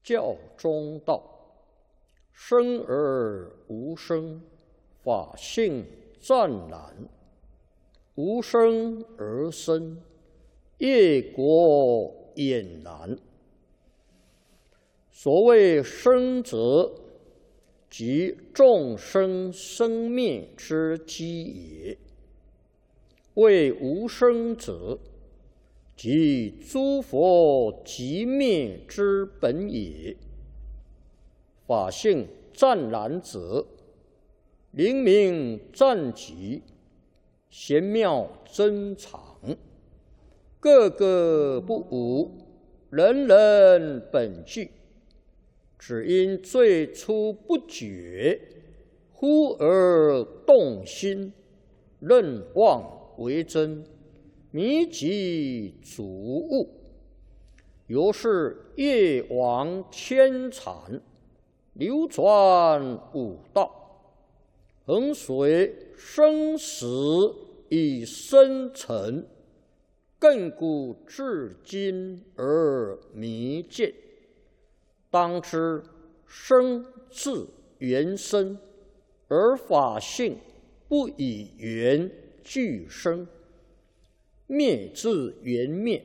教中道，生而无生，法性湛然；无生而生，业果俨然。所谓生者，即众生生灭之基也；谓无生者，即诸佛寂灭之本也。法性湛然者，灵明湛极，玄妙珍藏，个个不无，人人本具。只因最初不觉，忽而动心，认妄为真，迷即足悟。由是业王牵缠，流转五道，恒随生死以生成，亘古至今而弥见。当知生自缘生，而法性不以缘俱生；灭自缘灭，